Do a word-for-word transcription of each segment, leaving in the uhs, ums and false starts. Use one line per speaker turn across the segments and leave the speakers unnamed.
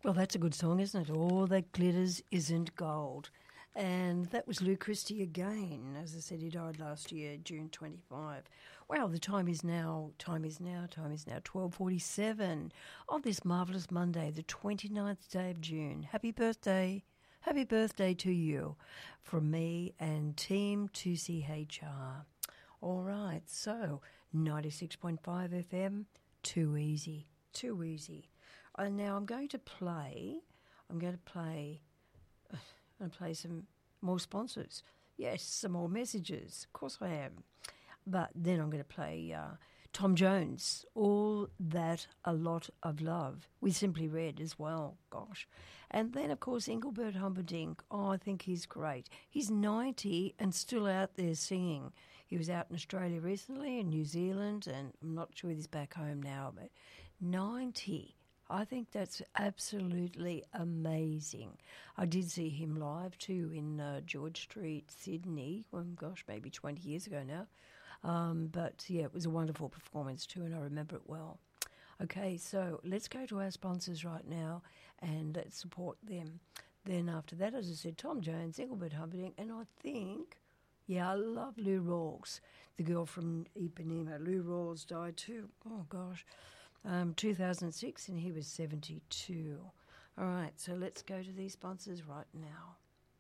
Well, that's a good song, isn't it? All that glitters isn't gold. And that was Lou Christie again. As I said, he died last year, June twenty-fifth. Wow, the time is now, time is now, time is now twelve forty-seven on this marvellous Monday, the twenty-ninth day of June. Happy birthday. Happy birthday to you from me and Team two C H R. All right, so ninety-six point five F M, too easy, too easy. And now I'm going to play, I'm going to play... and play some more sponsors. Yes, some more messages. Of course I am. But then I'm going to play uh, Tom Jones, All That A Lot of Love, with Simply Red as well. Gosh. And then, of course, Engelbert Humperdinck. Oh, I think he's great. He's ninety and still out there singing. He was out in Australia recently, in New Zealand, and I'm not sure he's back home now, but ninety. I think that's absolutely amazing. I did see him live too in uh, George Street, Sydney, well, gosh, maybe twenty years ago now. Um, but, yeah, it was a wonderful performance too, and I remember it well. Okay, so let's go to our sponsors right now and let's support them. Then after that, as I said, Tom Jones, Engelbert Humperdinck, and I think, yeah, I love Lou Rawls, the girl from Ipanema. Lou Rawls died too. Oh, gosh. Um, two thousand six, and he was seventy-two. All right, so let's go to these sponsors right now.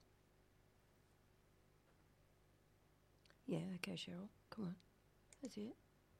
Yeah, okay, Cheryl, come on. That's it.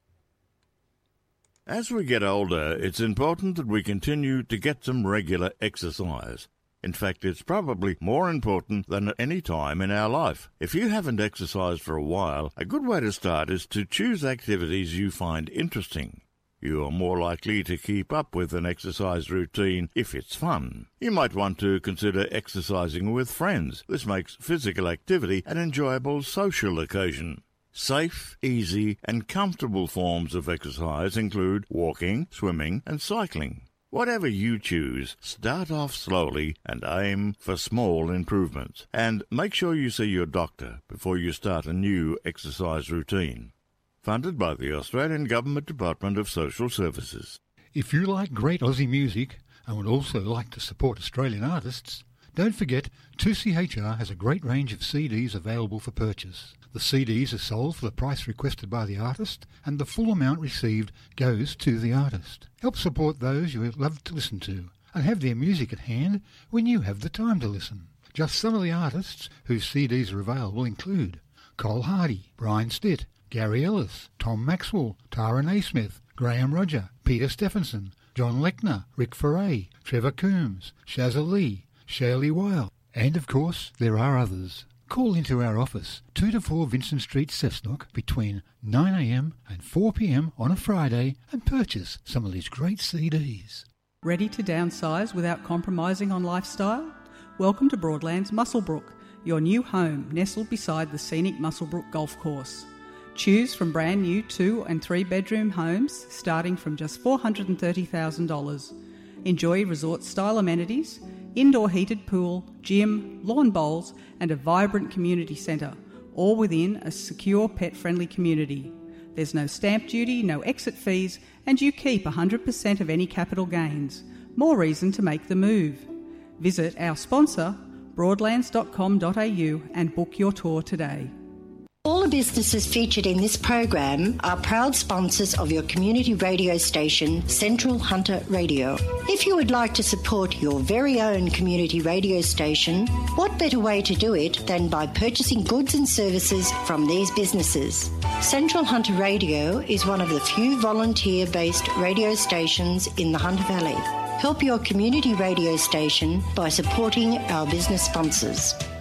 As we get older, it's important that we continue to get some regular exercise. In fact, it's probably more important than at any time in our life. If you haven't exercised for a while, a good way to start is to choose activities you find interesting. You are more likely to keep up with an exercise routine if it's fun. You might want to consider exercising with friends. This makes physical activity an enjoyable social occasion. Safe, easy, and comfortable forms of exercise include walking, swimming, and cycling. Whatever you choose, start off slowly and aim for small improvements. And make sure you see your doctor before you start a new exercise routine. Funded by the Australian Government Department of Social Services.
If you like great Aussie music and would also like to support Australian artists, don't forget two C H R has a great range of C Ds available for purchase. The C Ds are sold for the price requested by the artist, and the full amount received goes to the artist. Help support those you love to listen to, and have their music at hand when you have the time to listen. Just some of the artists whose C Ds are available include Cole Hardy, Brian Stitt, Gary Ellis, Tom Maxwell, Tara Naismith, Graham Roger, Peter Stephenson, John Lechner, Rick Ferre, Trevor Coombs, Shazza Lee, Shirley Weil, and of course there are others. Call into our office, two to four Vincent Street, Cessnock, between nine a m and four p m on a Friday and purchase some of these great C Ds.
Ready to downsize without compromising on lifestyle? Welcome to Broadlands Muswellbrook, your new home nestled beside the scenic Muswellbrook Golf Course. Choose from brand new two and three bedroom homes starting from just four hundred thirty thousand dollars. Enjoy resort style amenities, indoor heated pool, gym, lawn bowls and a vibrant community centre, all within a secure pet friendly community. There's no stamp duty, no exit fees, and you keep one hundred percent of any capital gains. More reason to make the move. Visit our sponsor broadlands dot com dot a u and book your tour today.
All the businesses featured in this program are proud sponsors of your community radio station, Central Hunter Radio. If you would like to support your very own community radio station, what better way to do it than by purchasing goods and services from these businesses? Central Hunter Radio is one of the few volunteer-based radio stations in the Hunter Valley. Help your community radio station by supporting our business sponsors.